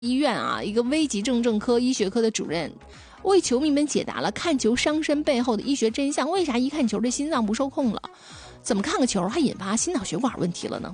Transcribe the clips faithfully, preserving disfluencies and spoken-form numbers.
医院啊，一个危急重症科医学科的主任为球迷们解答了看球伤身背后的医学真相。为啥一看球这心脏不受控了？怎么看个球还引发心脑血管问题了呢？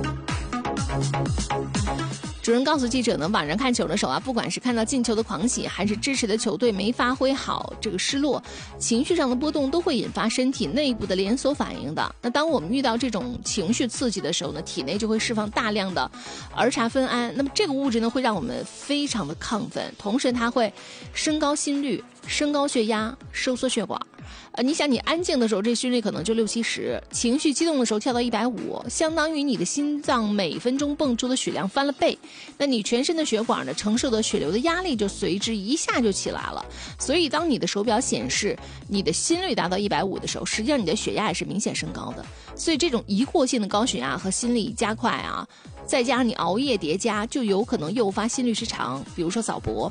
主任告诉记者呢，晚上看球的时候啊，不管是看到进球的狂喜，还是支持的球队没发挥好，这个失落，情绪上的波动都会引发身体内部的连锁反应的。那当我们遇到这种情绪刺激的时候呢，体内就会释放大量的儿茶酚胺，那么这个物质呢，会让我们非常的亢奋，同时它会升高心率、升高血压、收缩血管。呃，你想你安静的时候，这心率可能就六七十；情绪激动的时候跳到一百五，相当于你的心脏每分钟蹦出的血量翻了倍。那你全身的血管呢，承受的血流的压力就随之一下就起来了。所以，当你的手表显示你的心率达到一百五的时候，实际上你的血压也是明显升高的。所以，这种一过性的高血压和心率加快啊，再加上你熬夜叠加，就有可能诱发心律失常，比如说早搏。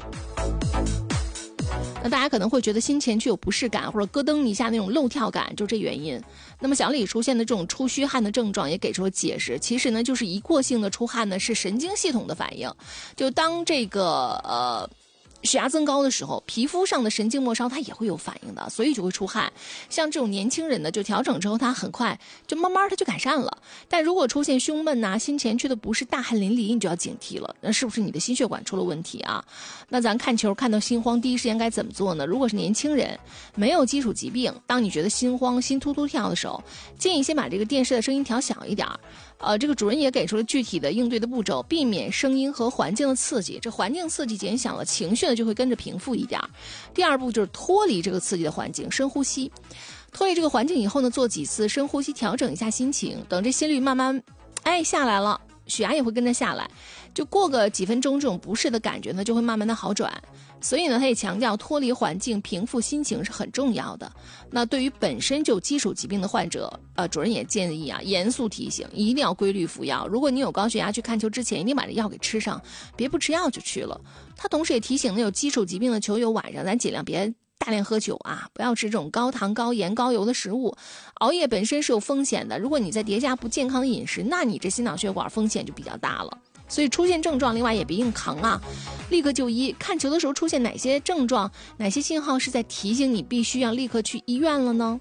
那大家可能会觉得心前区有不适感，或者咯噔一下那种漏跳感，就这原因。那么小李出现的这种出虚汗的症状也给出了解释，其实呢就是一过性的出汗呢是神经系统的反应，就当这个呃血压增高的时候，皮肤上的神经末梢它也会有反应的，所以就会出汗。像这种年轻人呢，就调整之后，他很快就慢慢他就改善了。但如果出现胸闷呐、啊、心前区的不适、大汗淋漓，你就要警惕了，那是不是你的心血管出了问题啊？那咱看球看到心慌，第一时间该怎么做呢？如果是年轻人，没有基础疾病，当你觉得心慌、心突突跳的时候，建议先把这个电视的声音调小一点。呃，这个主任也给出了具体的应对的步骤，避免声音和环境的刺激。这环境刺激减小了，情绪呢就会跟着平复一点。第二步就是脱离这个刺激的环境，深呼吸。脱离这个环境以后呢，做几次深呼吸，调整一下心情。等这心率慢慢，哎下来了，血压也会跟着下来。就过个几分钟，这种不适的感觉呢就会慢慢的好转。所以呢，他也强调脱离环境、平复心情是很重要的。那对于本身就基础疾病的患者，呃，主任也建议啊，严肃提醒，一定要规律服药。如果你有高血压，去看球之前一定把这药给吃上，别不吃药就去了。他同时也提醒那有基础疾病的球友，晚上咱尽量别大量喝酒啊，不要吃这种高糖、高盐、高油的食物。熬夜本身是有风险的，如果你再叠加不健康的饮食，那你这心脑血管风险就比较大了。所以出现症状，另外也别硬扛啊，立刻就医。看球的时候出现哪些症状，哪些信号是在提醒你必须要立刻去医院了呢？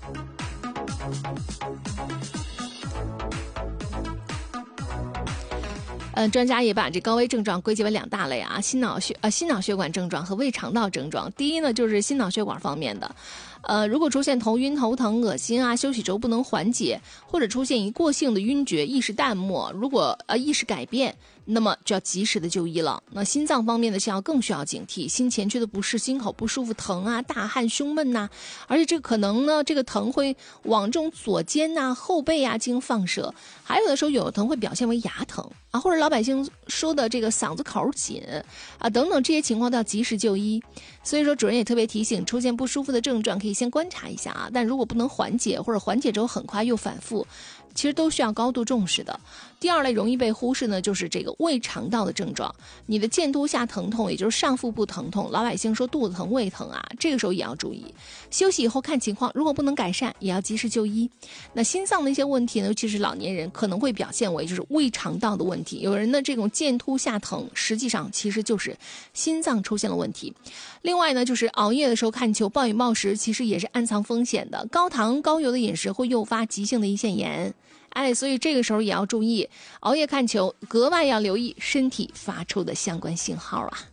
嗯，专家也把这高危症状归结为两大类啊，心脑血呃心脑血管症状和胃肠道症状。第一呢，就是心脑血管方面的，呃，如果出现头晕、头疼、恶心啊，休息轴不能缓解，或者出现一过性的晕厥、意识淡漠，如果呃意识改变，那么就要及时的就医了。那心脏方面的信号更需要警惕，心前区的不适、心口不舒服、疼啊、大汗、胸闷呐、啊，而且这个可能呢，这个疼会往这种左肩呐、啊、后背啊进行放射，还有的时候有的疼会表现为牙疼啊，或者老百姓说的这个嗓子口紧啊等等，这些情况都要及时就医。所以说主任也特别提醒，出现不舒服的症状可以先观察一下啊，但如果不能缓解，或者缓解之后很快又反复，其实都需要高度重视的。第二类容易被忽视呢，就是这个胃肠道的症状，你的剑突下疼痛，也就是上腹部疼痛，老百姓说肚子疼、胃疼啊，这个时候也要注意。休息以后看情况，如果不能改善，也要及时就医。那心脏的一些问题呢，尤其是老年人，可能会表现为就是胃肠道的问题。有人的这种剑突下疼，实际上其实就是心脏出现了问题。另外呢，就是熬夜的时候看球暴饮暴食，其实也是暗藏风险的。高糖高油的饮食会诱发急性的胰腺炎。哎，所以这个时候也要注意，熬夜看球格外要留意身体发出的相关信号啊。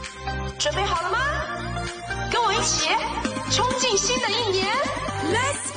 准备好了吗？跟我一起冲进新的一年 ，Let's